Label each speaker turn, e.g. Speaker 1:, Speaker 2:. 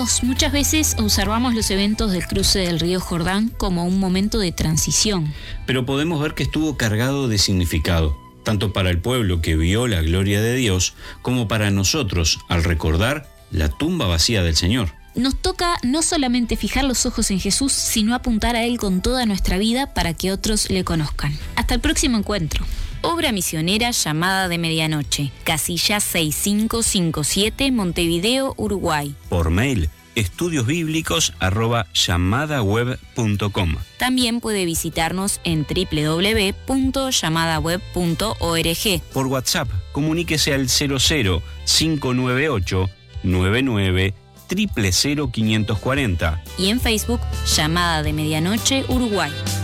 Speaker 1: Amigos, muchas veces observamos los eventos del cruce del río Jordán como un momento de transición.
Speaker 2: Pero podemos ver que estuvo cargado de significado, tanto para el pueblo que vio la gloria de Dios, como para nosotros al recordar la tumba vacía del Señor.
Speaker 1: Nos toca no solamente fijar los ojos en Jesús, sino apuntar a Él con toda nuestra vida para que otros le conozcan. Hasta el próximo encuentro. Obra misionera Llamada de Medianoche, casilla 6557, Montevideo, Uruguay.
Speaker 2: Por mail, estudiosbiblicos@llamadaweb.com.
Speaker 1: También puede visitarnos en www.llamadaweb.org.
Speaker 2: Por WhatsApp, comuníquese al 00 598 99 000 540.
Speaker 1: Y en Facebook, Llamada de Medianoche, Uruguay.